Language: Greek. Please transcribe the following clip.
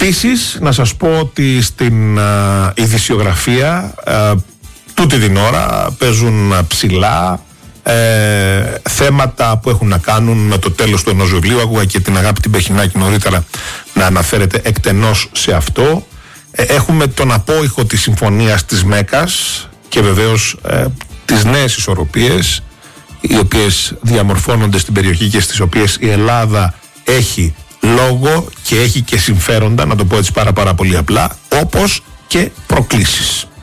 Επίσης, να σας πω ότι στην ειδησιογραφία τούτη την ώρα παίζουν ψηλά θέματα που έχουν να κάνουν με το τέλος του ενός βιβλίου. Άκουγα και την Αγάπη την Πεχινάκη νωρίτερα να αναφέρεται εκτενώς σε αυτό. Έχουμε τον απόϊχο της συμφωνίας της Μέκας και βεβαίως τις νέες ισορροπίες οι οποίες διαμορφώνονται στην περιοχή και στις οποίες η Ελλάδα έχει λόγο και έχει και συμφέροντα, να το πω έτσι πάρα πολύ απλά, όπως και προκλήσεις.